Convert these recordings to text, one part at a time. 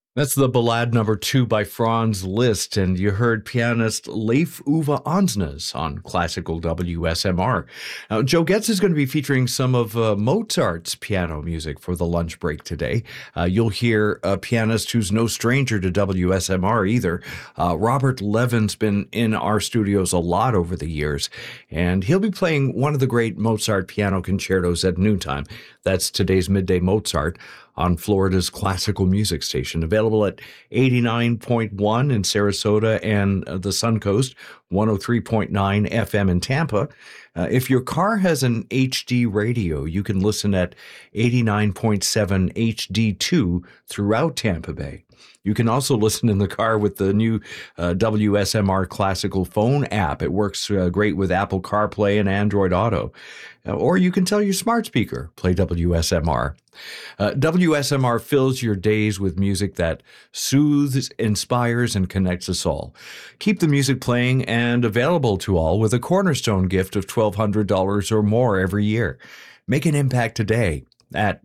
That's the Ballade number 2 by Franz Liszt, and you heard pianist Leif Uwe Ansnes on classical WSMR. Now, Joe Getz is going to be featuring some of Mozart's piano music for the lunch break today. You'll hear a pianist who's no stranger to WSMR either. Robert Levin's been in our studios a lot over the years, and he'll be playing one of the great Mozart piano concertos at noontime. That's today's Midday Mozart on Florida's classical music station, available at 89.1 in Sarasota and the Suncoast, 103.9 FM in Tampa. If your car has an HD radio, you can listen at 89.7 HD2 throughout Tampa Bay. You can also listen in the car with the new WSMR Classical phone app. It works great with Apple CarPlay and Android Auto. Or you can tell your smart speaker, play WSMR. WSMR fills your days with music that soothes, inspires, and connects us all. Keep the music playing and available to all with a Cornerstone gift of $1,200 or more every year. Make an impact today at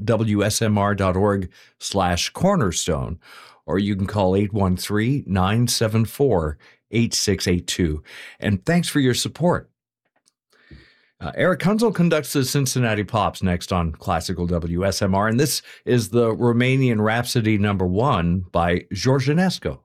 wsmr.org/cornerstone, or you can call 813-974-8682. And thanks for your support. Eric Kunzel conducts the Cincinnati Pops next on classical WSMR, and this is the Romanian Rhapsody number 1 by George Enescu.